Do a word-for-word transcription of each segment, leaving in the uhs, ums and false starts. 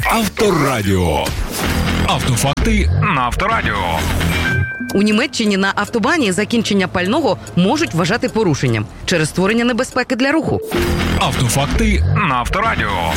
Авторадіо. Автофакти на Авторадіо. У Німеччині на автобані закінчення пального можуть вважати порушенням через створення небезпеки для руху. Автофакти на Авторадіо.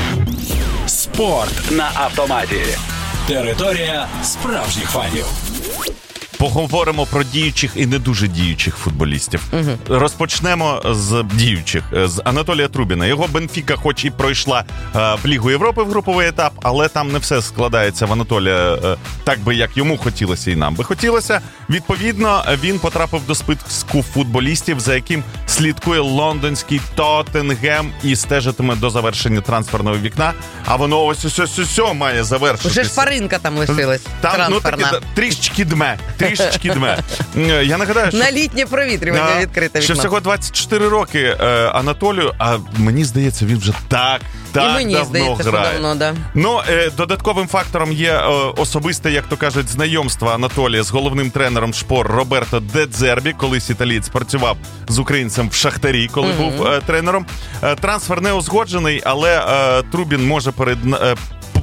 Спорт на автоматі. Територія справжніх фанів. Поговоримо про діючих і не дуже діючих футболістів. Угу. Розпочнемо з діючих. З Анатолія Трубіна. Його Бенфіка хоч і пройшла е, в Лігу Європи в груповий етап, але там не все складається в Анатолія е, так би, як йому хотілося і нам би хотілося. Відповідно, він потрапив до списку футболістів, за яким слідкує лондонський Тоттенгем і стежитиме до завершення трансферного вікна. А воно ось ось ось ось має завершитися. Уже шпаринка там лишилась. Там, ну, таки, трішечки дме. Трішечки дме. Я нагадаю, що... На літнє провітрювання відкрите вікно. Що всього двадцять чотири роки е, Анатолію, а мені здається, він вже так, так і мені давно здається, грає. що давно, да. Ну, е, додатковим фактором є е, особисте, як то кажуть, знайомство Анатолія з головним тренером Шпор Роберто Де Дзербі. Колись італієць працював з українцем в Шахтарі, коли mm-hmm. був е, тренером. Е, трансфер не узгоджений, але е, Трубін може перед... Е,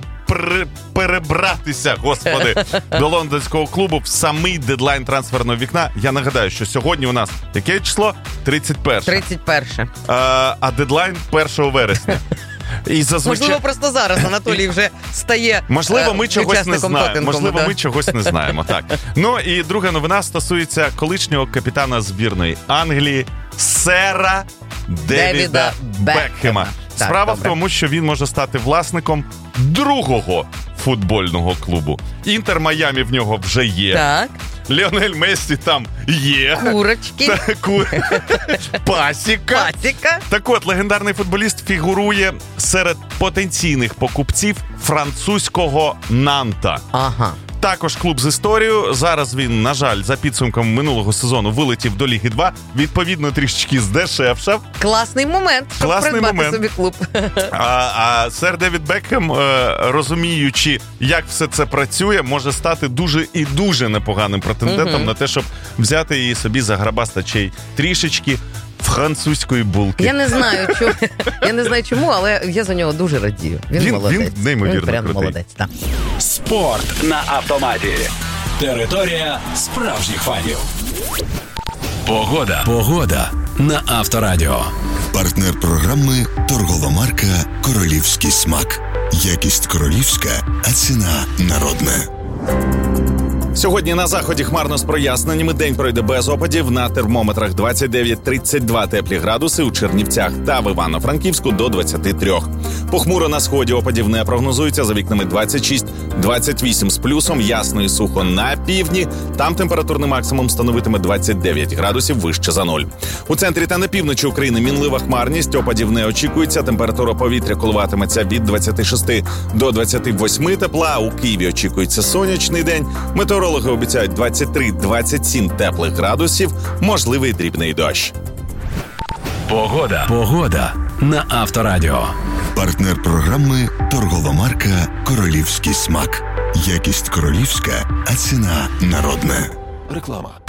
перебратися, господи, до лондонського клубу в самий дедлайн трансферного вікна. Я нагадаю, що сьогодні у нас яке число? тридцять перше. тридцять перше. А, а дедлайн першого вересня. І зазвичай... Можливо, просто зараз Анатолій вже стає Можливо, ми чогось не знаємо. Можливо, да? ми чогось не знаємо. Так. Ну і друга новина стосується колишнього капітана збірної Англії сера Девіда, Девіда Бекхема. Так, Справа добре. в тому, що він може стати власником другого футбольного клубу. Інтер Майамі в нього вже є. Так. Ліонель Мессі там є. Курочки. Та, ку... Пасіка. Пасіка. Так от, легендарний футболіст фігурує серед потенційних покупців французького Нанта. Ага. Також клуб з історією. Зараз він, на жаль, за підсумком минулого сезону вилетів до Ліги два. Відповідно, трішечки здешевшав. Класний момент, щоб Класний придбати момент. собі клуб. А, а сер Девід Бекхем, е, розуміючи, як все це працює, може стати дуже і дуже непоганим претендентом угу. на те, щоб взяти її собі за грабастачей трішечки французької булки. Я не знаю, чому, я не знаю чому, але я за нього дуже радію. Він, він молодець. Він неймовірно він прям крутий. молодець, так. Спорт на автоматі. Територія справжніх фанів. Погода. Погода на Авторадіо. Партнер програми торгова марка «Королівський смак». Якість королівська, а ціна народна. Сьогодні на заході хмарно з проясненнями. День пройде без опадів. На термометрах двадцять дев'ять - тридцять два теплі градуси. У Чернівцях та в Івано-Франківську до двадцять три. Похмуро на сході, опадів не прогнозується. За вікнами двадцять шість - двадцять вісім з плюсом. Ясно і сухо на півдні. Там температурний максимум становитиме двадцять дев'ять градусів вище за нуль. У центрі та на півночі України мінлива хмарність. Опадів не очікується. Температура повітря коливатиметься від двадцять шість до двадцять вісім тепла. У Києві очікується сонячний день. Метеорологи обіцяють двадцять три - двадцять сім теплих градусів, можливий дрібний дощ. Погода. Погода на Авторадіо. Партнер програми торгова марка «Королівський смак». Якість королівська, а ціна народна. Реклама.